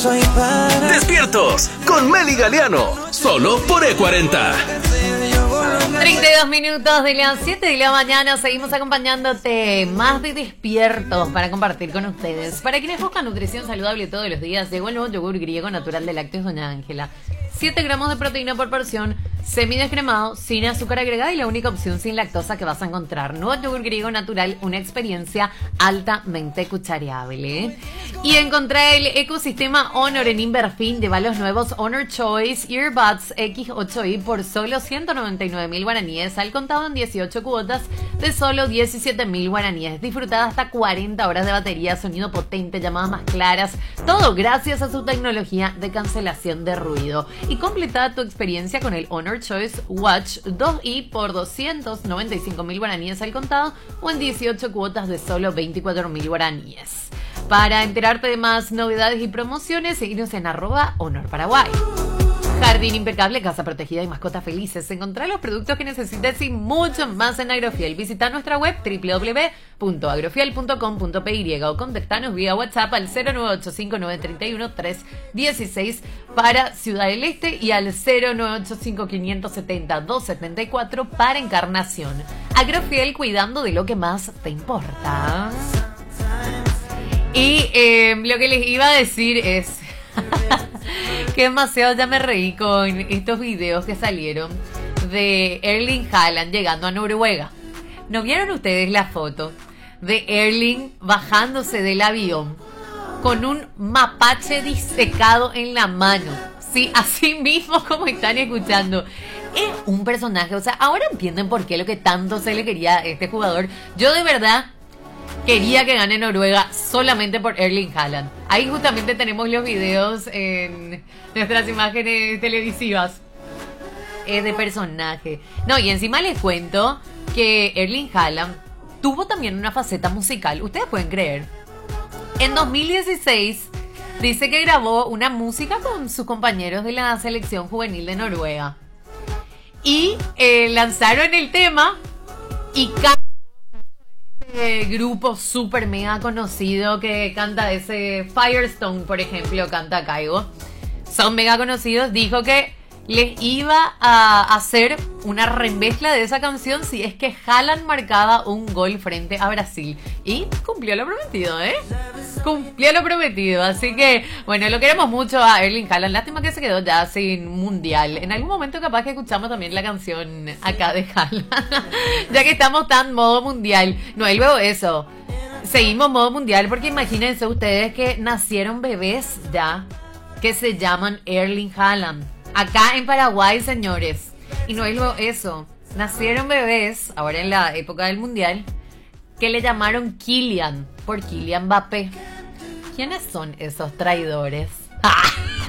Despiertos con Meli Galeano, solo por E40. 32 minutos de las 7 de la mañana, seguimos acompañándote más de Despiertos para compartir con ustedes. Para quienes buscan nutrición saludable todos los días, llegó el nuevo yogur griego natural de lácteos Doña Ángela. 7 gramos de proteína por porción, semidescremado, sin azúcar agregada y la única opción sin lactosa que vas a encontrar. Nuevo yogur griego natural, una experiencia altamente cuchareable. Y encontré el ecosistema Honor en Inverfin. Lleva los nuevos Honor Choice Earbuds X8i por solo 199.000 guaraníes, al contado en 18 cuotas de solo 17.000 guaraníes. Disfrutada hasta 40 horas de batería, sonido potente, llamadas más claras, todo gracias a su tecnología de cancelación de ruido. Y completa tu experiencia con el Honor Choice Watch 2i por 295.000 guaraníes al contado o en 18 cuotas de solo 24.000 guaraníes. Para enterarte de más novedades y promociones, seguinos en @HonorParaguay. Jardín impecable, casa protegida y mascotas felices. Encontrá los productos que necesites y mucho más en Agrofiel. Visita nuestra web www.agrofiel.com.py o contactanos vía WhatsApp al 0985931-316 para Ciudad del Este y al 0985570-274 para Encarnación. Agrofiel, cuidando de lo que más te importa. Y lo que les iba a decir es que demasiado ya me reí con estos videos que salieron de Erling Haaland llegando a Noruega. ¿No vieron ustedes la foto de Erling bajándose del avión con un mapache disecado en la mano? Sí, así mismo como están escuchando. Es un personaje, o sea, ahora entienden por qué lo que tanto se le quería a este jugador. Yo de verdad quería que gane Noruega solamente por Erling Haaland. Ahí justamente tenemos los videos en nuestras imágenes televisivas de personaje. No, y encima les cuento que Erling Haaland tuvo también una faceta musical. Ustedes pueden creer. En 2016 dice que grabó una música con sus compañeros de la selección juvenil de Noruega. Y lanzaron el tema y grupo super mega conocido que canta ese Firestone, por ejemplo, canta Caigo. Son mega conocidos. Dijo que les iba a hacer una remezcla de esa canción si es que Haaland marcaba un gol frente a Brasil. Y cumplió lo prometido, Cumplió lo prometido. Así que, bueno, lo queremos mucho a Erling Haaland. Lástima que se quedó ya sin mundial. En algún momento capaz que escuchamos también la canción acá de Haaland. Ya que estamos tan modo mundial. No, y luego eso. Seguimos modo mundial porque imagínense ustedes que nacieron bebés ya que se llaman Erling Haaland. Acá en Paraguay, señores. Y no es luego eso. Nacieron bebés, ahora en la época del mundial, que le llamaron Kylian por Kylian Mbappé. ¿Quiénes son esos traidores? ¡Ah!